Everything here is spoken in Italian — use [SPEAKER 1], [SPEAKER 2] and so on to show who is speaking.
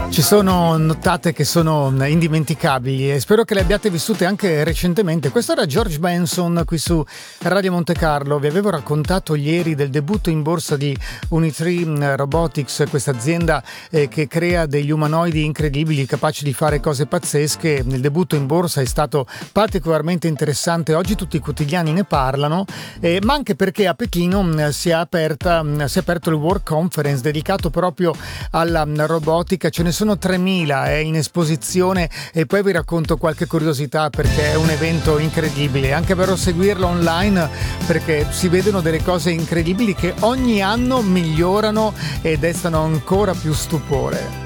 [SPEAKER 1] Ci sono nottate che sono indimenticabili e spero che le abbiate vissute anche recentemente. Questo era George Benson qui su Radio Monte Carlo. Vi avevo raccontato ieri del debutto in borsa di Unitree Robotics, questa azienda che crea degli umanoidi incredibili, capaci di fare cose pazzesche. Il debutto in borsa è stato particolarmente interessante. Oggi tutti i quotidiani ne parlano, ma anche perché a Pechino si è aperto il World Conference dedicato proprio alla robotica. Ce ne sono 3.000 in esposizione e poi vi racconto qualche curiosità perché è un evento incredibile. È anche vero seguirlo online perché si vedono delle cose incredibili che ogni anno migliorano e destano ancora più stupore.